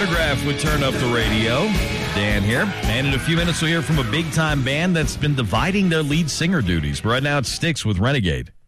Autograph would turn up the radio. Dan here. And in a few minutes, we'll hear from a big-time band that's been dividing their lead singer duties. But right now, it sticks with Renegade.